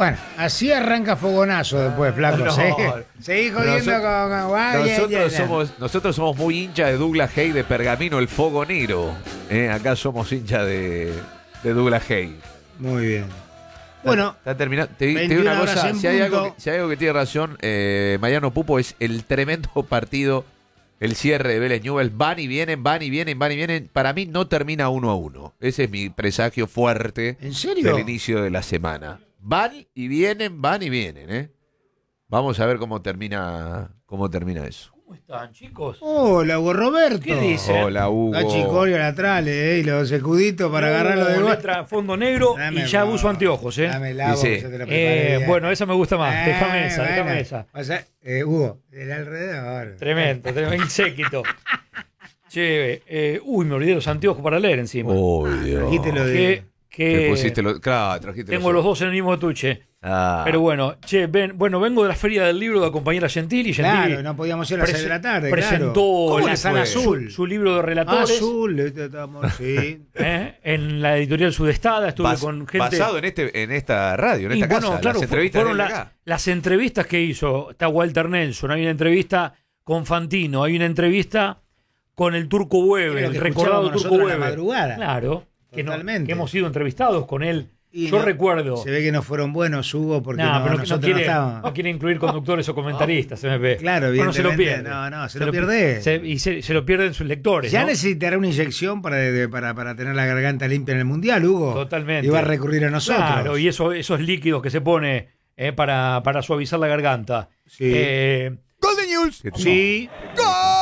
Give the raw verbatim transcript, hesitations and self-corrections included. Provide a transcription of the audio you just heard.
Bueno, así arranca Fogonazo después, flaco. No. ¿Sí? Seguí jodiendo Noso- con... con- guay, Nosotros, ya, ya, ya. somos, nosotros somos muy hinchas de Douglas Hay de Pergamino, el fogonero. ¿eh? Acá somos hinchas de, de Douglas Hay. Muy bien. Bueno, Está terminando. Te, te digo veintiuna una horas cosa, en si hay, algo punto. que, si hay algo que tiene razón, eh, Mariano Pupo, es el tremendo partido, el cierre de Vélez Newell's. Van y vienen, van y vienen, van y vienen. Para mí no termina uno a uno. Ese es mi presagio fuerte ¿En serio? del inicio de la semana. Van y vienen, van y vienen, ¿eh? Vamos a ver cómo termina, cómo termina eso. ¿Cómo están, chicos? Hola, Hugo Roberto. ¿Qué dice? Hola, Hugo. Gachicorio lateral, eh, y los escuditos para agarrarlo de Con gol. letra fondo negro Dame, y ya no, uso anteojos, ¿eh? Dame la voz, Dice, yo te lo preparé Eh, bien. bueno, esa me gusta más. Eh, déjame esa, bueno. déjame esa. O sea, eh, Hugo, del alrededor. Tremendo, tremendo. Séquito. Che, eh, uy, me olvidé los anteojos para leer encima. Obvio. Trajiste lo de- que Te que pusiste los, claro, trajiste tengo los dos en el mismo estuche. Ah. Pero bueno, che, ven, bueno, vengo de la feria del libro de acompañar a Gentili. Gentili Claro, no podíamos ir a las prese- seis de la tarde, presentó claro. ¿Cómo la la sala su- azul? Su, libro de relatores Azul, este, estamos, sí. ¿eh? en la editorial Sudestada. Estuve Bas- con gente. Basado en este en esta radio, en Y esta bueno, casa, claro, las fu- entrevistas fueron de la- acá. las entrevistas que hizo. Está Walter Nelson, hay una entrevista con Fantino, hay una entrevista con el Turco Weber, Era lo que el recordado escuchábamos Turco nosotros a la Weber. madrugada. Claro, que, no- Totalmente. que hemos sido entrevistados con él. Y Yo no- recuerdo. Se ve que no fueron buenos, Hugo, porque No, no, pero que no nosotros quiere, no estábamos. no quiere incluir conductores o comentaristas, se me ve. Claro, No, no se lo evidentemente, pierde. no, no, se lo pierde. Se- y se, se lo pierden sus lectores. Ya ¿no? necesitará una inyección para, de- para, para tener la garganta limpia en el Mundial, Hugo. Totalmente. Y va a recurrir a nosotros. Claro, y eso, esos líquidos que se pone eh, para, para suavizar la garganta. Sí. Eh, Golden News. Sí.